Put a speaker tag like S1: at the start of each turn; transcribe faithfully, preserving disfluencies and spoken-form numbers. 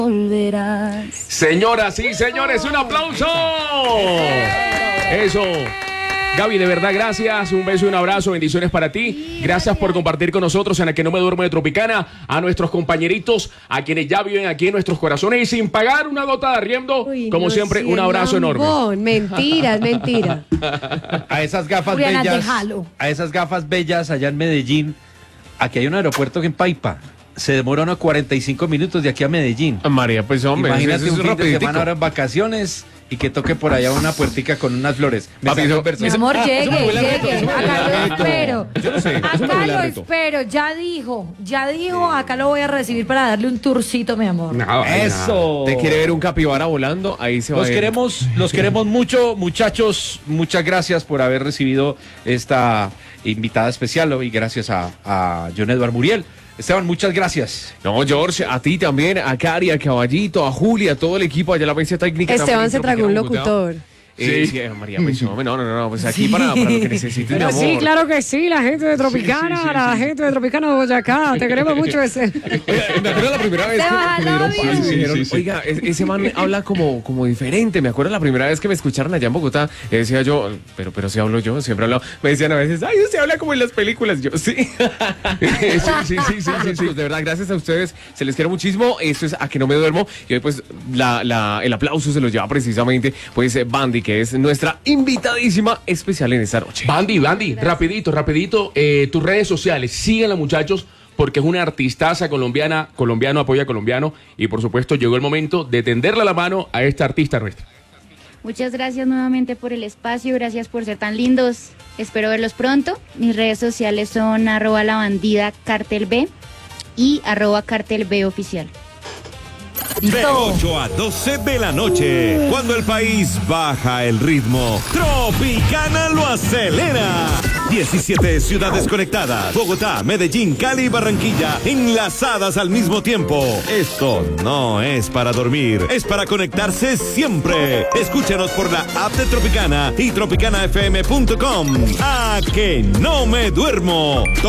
S1: volverás.
S2: Señoras y señores, un aplauso. Eso. Gaby, de verdad, gracias. Un beso y un abrazo. Bendiciones para ti.
S1: Sí,
S2: gracias.
S1: gracias
S2: por compartir con nosotros en A Que No Me Duermo de Tropicana. A nuestros compañeritos, a quienes ya viven aquí en nuestros corazones y sin pagar una gota de arriendo.
S1: Uy,
S2: como
S1: no,
S2: siempre,
S1: sí,
S2: un abrazo enorme.
S1: lambón. Mentira, es mentira.
S3: A esas gafas
S1: Juliana,
S3: bellas,
S1: déjalo.
S3: a esas gafas bellas allá en Medellín, aquí hay un aeropuerto en Paipa. Se demora unos cuarenta y cinco minutos de aquí a Medellín.
S4: María, pues hombre,
S3: Imagínate
S4: eso
S3: un
S4: es
S3: fin de
S4: rapiditico.
S3: semana ahora en vacaciones y que toque por allá una puertica con unas flores. Me
S4: Papi,
S3: salió
S4: eso-
S3: versión-
S1: Mi amor, llegue,
S4: eso me huele a reto,
S1: llegue.
S4: eso me huele
S1: Acá
S4: a
S1: lo
S4: reto.
S1: espero.
S4: Yo no sé, eso me
S1: Acá
S4: huele a
S1: lo
S4: reto.
S1: espero. Ya dijo, ya dijo. Acá lo voy a recibir para darle un tourcito, mi amor.
S2: No, ay,
S3: Eso.
S4: ¿Te quiere ver un capibara volando? Ahí se va
S3: Los
S4: a ir.
S3: queremos, los queremos mucho, muchachos. Muchas gracias por haber recibido esta invitada especial y gracias a, a John Edward Muriel. Esteban, muchas gracias.
S4: No, George, a ti también, a Cari, a Caballito, a Julia, a todo el equipo allá en la mesa técnica.
S5: Esteban
S4: también,
S5: se tragó un
S4: Tropicana Bogotá.
S5: locutor.
S4: Eh, sí, eh, María, pues no, no, no, no, pues aquí para, para lo que necesites, mi
S5: Pero
S4: amor.
S5: sí, claro que sí, la gente de Tropicana,
S4: Sí, sí, sí,
S5: la
S4: sí.
S5: gente de Tropicana de Boyacá, te queremos mucho ese.
S4: Oiga, me acuerdo la primera vez que,
S1: Esteban,
S4: que me dieron
S1: I love
S4: paso y
S1: you.
S4: dijeron,
S2: Sí, sí, sí.
S4: oiga, es- ese man habla como, como diferente. Me acuerdo la primera vez que me escucharon allá en Bogotá, y decía yo, pero, pero si hablo yo, siempre hablo. Me decían a veces, ay, usted habla como en las películas. Yo, sí. sí, sí, sí, sí, sí, sí. De verdad, gracias a ustedes, se les quiere muchísimo. Esto es A Que No Me Duermo. Y hoy, pues, la, la, el aplauso se lo lleva precisamente, pues, eh, Bandy, que es nuestra invitadísima especial en esta noche.
S2: Bandy, Bandy, rapidito, rapidito, eh, tus redes sociales, síganla muchachos, porque es una artistaza colombiana, colombiano apoya a colombiano, y por supuesto llegó el momento de tenderle la mano a esta artista nuestra.
S6: Muchas gracias nuevamente por el espacio, gracias por ser tan lindos. Espero verlos pronto. Mis redes sociales son arroba la bandida cartel B y arroba cartel B oficial.
S7: De ocho a doce de la noche, cuando el país baja el ritmo, Tropicana lo acelera. diecisiete ciudades conectadas, Bogotá, Medellín, Cali y Barranquilla, enlazadas al mismo tiempo. Esto no es para dormir, es para conectarse siempre. Escúchanos por la app de Tropicana y tropicana f m punto com. A Que No Me Duermo.